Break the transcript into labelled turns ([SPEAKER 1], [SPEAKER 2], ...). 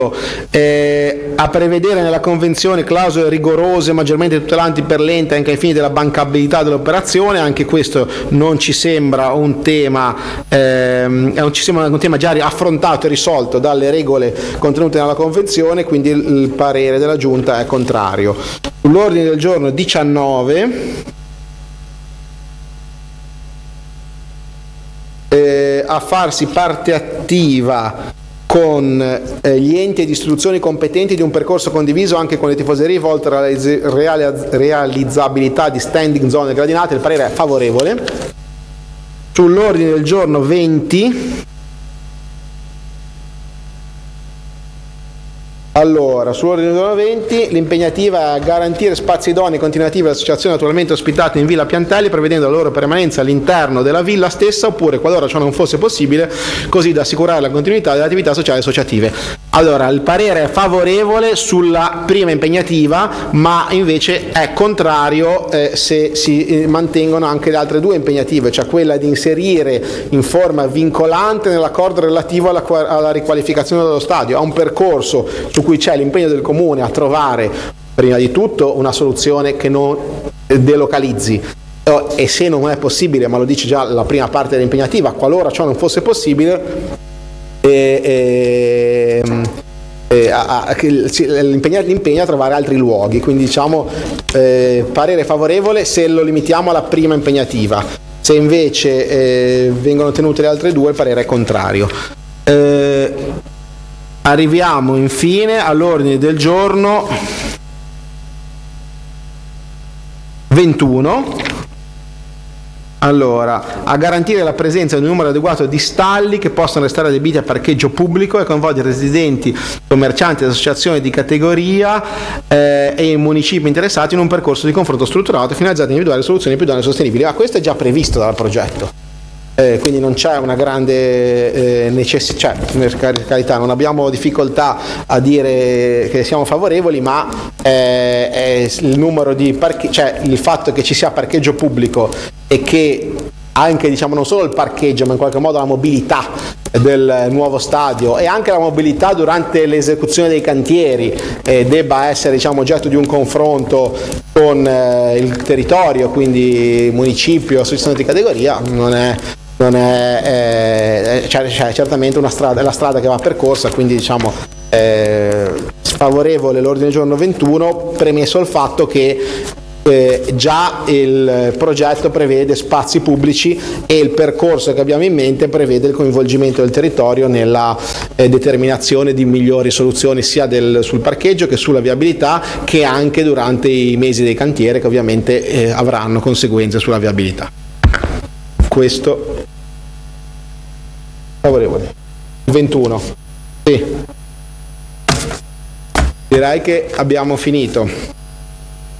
[SPEAKER 1] a prevedere nella convenzione clausole rigorose maggiormente tutelanti per l'ente anche ai fini della bancabilità dell'operazione. Anche questo non ci sembra un tema già affrontato e risolto dalle regole contenute nella convenzione, quindi il parere della Giunta è contrario. Sull'ordine del giorno 19 a farsi parte attiva con gli enti ed istituzioni competenti di un percorso condiviso anche con le tifoserie volte alla realizzabilità di standing zone gradinate. Il parere è favorevole. Sull'ordine del giorno 20, allora, sull'ordine del giorno 20, l'impegnativa è a garantire spazi idonei e continuativi alle associazioni attualmente ospitate in Villa Piantelli, prevedendo la loro permanenza all'interno della villa stessa, oppure, qualora ciò non fosse possibile, così da assicurare la continuità delle attività sociali e associative. Allora, il parere è favorevole sulla prima impegnativa, ma invece è contrario se si mantengono anche le altre due impegnative, cioè quella di inserire in forma vincolante nell'accordo relativo alla riqualificazione dello stadio, a un percorso su cui c'è l'impegno del Comune a trovare prima di tutto una soluzione che non delocalizzi, e se non è possibile, ma lo dice già la prima parte dell'impegnativa, qualora ciò non fosse possibile, l'impegno a trovare altri luoghi. Quindi diciamo parere favorevole se lo limitiamo alla prima impegnativa. Se invece vengono tenute le altre due, il parere è contrario. Arriviamo infine all'ordine del giorno 21. Allora, a garantire la presenza di un numero adeguato di stalli che possano restare adibiti a parcheggio pubblico e coinvolgere residenti, commercianti ed associazioni di categoria e i municipi interessati in un percorso di confronto strutturato finalizzato a individuare soluzioni più idonee e sostenibili. Ma questo è già previsto dal progetto. Quindi non c'è una grande necessità, per carità, non abbiamo difficoltà a dire che siamo favorevoli, ma il numero di cioè il fatto che ci sia parcheggio pubblico e che anche, diciamo, non solo il parcheggio, ma in qualche modo la mobilità del nuovo stadio e anche la mobilità durante l'esecuzione dei cantieri debba essere, diciamo, oggetto di un confronto con il territorio, quindi municipio, associazione di categoria, non è certamente una strada, è la strada che va percorsa. Quindi diciamo favorevole l'ordine del giorno 21, premesso il fatto che già il progetto prevede spazi pubblici e il percorso che abbiamo in mente prevede il coinvolgimento del territorio nella determinazione di migliori soluzioni sia sul parcheggio che sulla viabilità, che anche durante i mesi dei cantieri, che ovviamente avranno conseguenze sulla viabilità. Questo favorevole. 21. Sì. Direi che abbiamo finito.